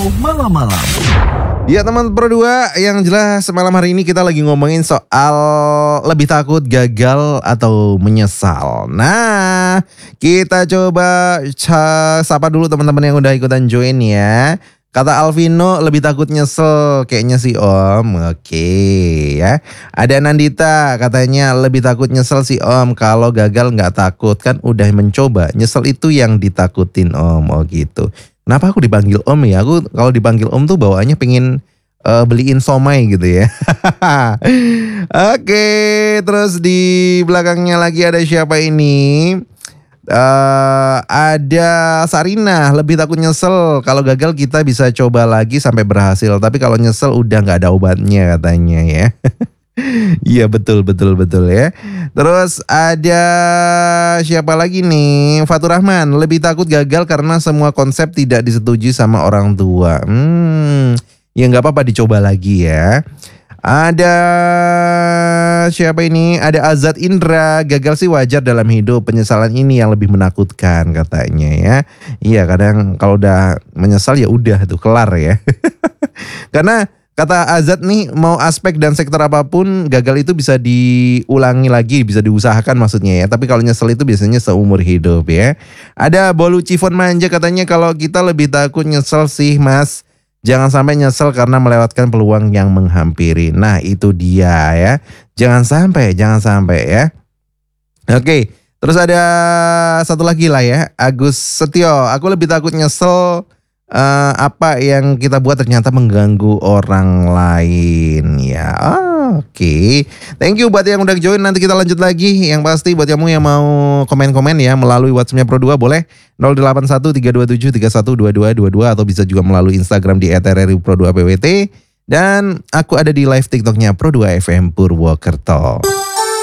Malam-malam. Ya teman Pro 2, yang jelas malam hari ini kita lagi ngomongin soal lebih takut gagal atau menyesal. Nah, kita coba sapa dulu teman-teman yang udah ikutan join ya. Kata Alvino lebih takut nyesel kayaknya sih Om. Oke ya. Ada Nandita katanya lebih takut nyesel sih Om. Kalau gagal nggak takut, kan udah mencoba. Nyesel itu yang ditakutin Om. Oh gitu. Kenapa aku dipanggil Om ya? Aku kalau dipanggil Om tuh bawaannya pengen beliin somai gitu ya. Oke, terus di belakangnya lagi ada siapa ini? Ada Sarina, lebih takut nyesel. Kalau gagal kita bisa coba lagi sampai berhasil. Tapi kalau nyesel udah nggak ada obatnya katanya ya. Iya betul ya. Terus ada siapa lagi nih? Fatur Rahman, lebih takut gagal karena semua konsep tidak disetujui sama orang tua. Ya nggak apa-apa, dicoba lagi ya. Ada siapa ini? Ada Azad Indra, gagal sih wajar dalam hidup. Penyesalan ini yang lebih menakutkan katanya ya. Iya, kadang kalau udah menyesal ya udah tuh kelar ya. Karena kata Azad nih, mau aspek dan sektor apapun, gagal itu bisa diulangi lagi, bisa diusahakan maksudnya ya. Tapi kalau nyesel itu biasanya seumur hidup ya. Ada Bolu Cifon Manja katanya, kalau kita lebih takut nyesel sih Mas. Jangan sampai nyesel karena melewatkan peluang yang menghampiri. Nah itu dia ya. Jangan sampai ya. Oke, terus ada satu lagi lah ya. Agus Setio, aku lebih takut nyesel apa yang kita buat ternyata mengganggu orang lain ya. Oke. Thank you buat yang udah join. Nanti kita lanjut lagi. Yang pasti buat kamu yang mau komen-komen ya melalui WhatsApp-nya Pro 2 boleh 081327312222 atau bisa juga melalui Instagram di @rripro2pwt, dan aku ada di live TikToknya Pro 2 FM Purwokerto.